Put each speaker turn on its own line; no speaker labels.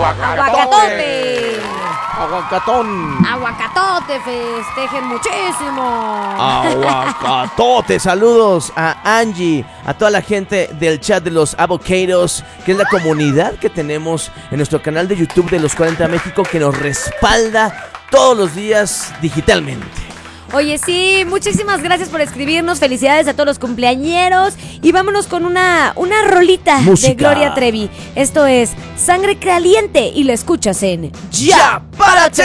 Aguacatote.
Aguacatón.
Aguacatote, festejen muchísimo.
Aguacatote. Saludos a Angie, a toda la gente del chat de los avocados, que es la comunidad que tenemos en nuestro canal de YouTube de Los 40 México, que nos respalda todos los días digitalmente.
Oye, sí, muchísimas gracias por escribirnos. Felicidades a todos los cumpleañeros. Y vámonos con una rolita
Música
de Gloria Trevi. Esto es Sangre Caliente y lo escuchas en
¡Ya, párate!